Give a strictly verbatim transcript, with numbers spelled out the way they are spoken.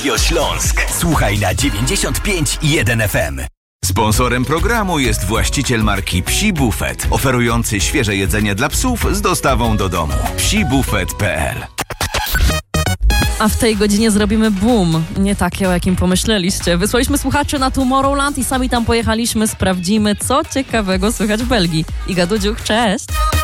Radio Śląsk. Słuchaj na dziewięćdziesiąt pięć i jeden F M. Sponsorem programu jest właściciel marki Psi Buffet, oferujący świeże jedzenie dla psów z dostawą do domu. psi buffet kropka p l. A w tej godzinie zrobimy boom. Nie takie, o jakim pomyśleliście. Wysłaliśmy słuchaczy na Tomorrowland i sami tam pojechaliśmy. Sprawdzimy, co ciekawego słychać w Belgii. Iga Dudziuk, cześć!